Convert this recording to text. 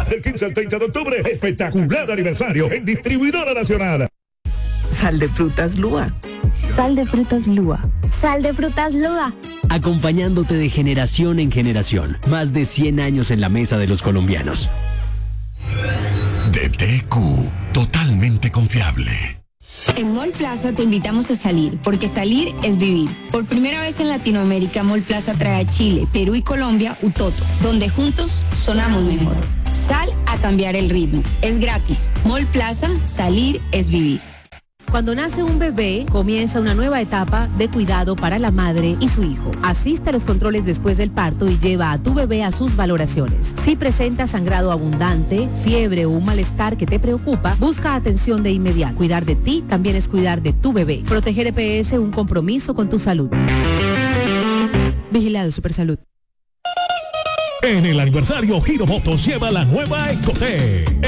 Del 15 al 30 de octubre, espectacular aniversario en Distribuidora Nacional. Sal de frutas Lua. Sal de frutas Lua. Sal de frutas Lua. Acompañándote de generación en generación. Más de 100 años en la mesa de los colombianos. DTQ, totalmente confiable. En Mall Plaza te invitamos a salir, porque salir es vivir. Por primera vez en Latinoamérica, Mall Plaza trae a Chile, Perú y Colombia Utoto, donde juntos sonamos mejor. Sal a cambiar el ritmo. Es gratis. Mall Plaza, salir es vivir. Cuando nace un bebé, comienza una nueva etapa de cuidado para la madre y su hijo. Asiste a los controles después del parto y lleva a tu bebé a sus valoraciones. Si presenta sangrado abundante, fiebre o un malestar que te preocupa, busca atención de inmediato. Cuidar de ti también es cuidar de tu bebé. Proteger EPS, un compromiso con tu salud. Vigilado Supersalud. En el aniversario, Giro Motos lleva la nueva Ecotec.